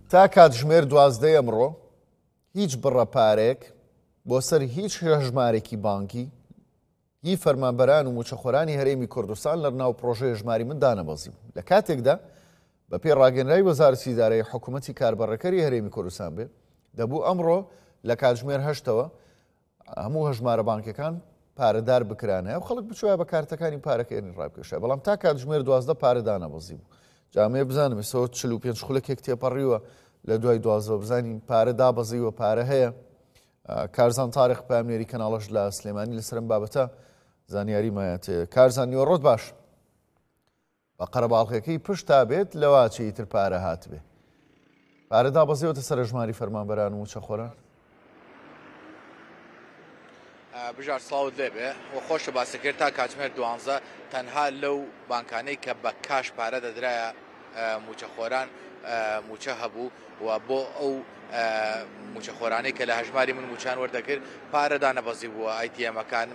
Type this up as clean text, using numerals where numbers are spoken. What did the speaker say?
تا کاتژمێر 12 ئەمڕۆ هیچ بڕەپارێک بۆ سەر هیچ هەژمارێکی بانکی هی فەرمانبەران و موچەخۆرانی هەرێمی کوردستان لە ناو پرۆژەی هەژماری من دانەبەزی لە کاتێکدا بە پێی ڕاگەنرایی وەزارەتی ئیدارەی حکوومەتی کاربەڕەکەری هەرێمی کوردستان بێ دەبوو ئەمڕۆ لە کاتژمێر 8ەوە هەموو هەژمارە بانکەکان پارەدار بکرانەیە و خەڵک بچوە بە کارتەکانی پارەکەێنی ڕابکێشە بەڵام تا کاتژمێر 12 پارە دانەبەزی بوو جامێ بزانم ئێستا 45 خولەکێک تێپەڕیوە لە دوای 12 بزانین پارە دابەزیوە پارە هەیە کارزان تاریخ پامنێری کەناڵەش لە سلێمانی لەسەرم بابەتە زانیاری مایەتێ کارزانیوە ڕۆت باش بە قەرەباڵغەکەی پشت تا بێت لەواچی تر پارە هاتبێ پارە دابەزیوەتە سەر ژماری فەرمانبەران و موچەخۆران بژار سڵاوت لێبێ و خۆشە باسەکرد تا کاتژمێر 12 تەنها لەو بانکانەی کە بە کاش پارە دەدرایە موچەخۆران موچە هەبوو و بۆ ئەو موچەخۆرانەی کە لە هەژماری من موچان وەردەکرد پارە دانەبەزی بووە ئایتیەمەکان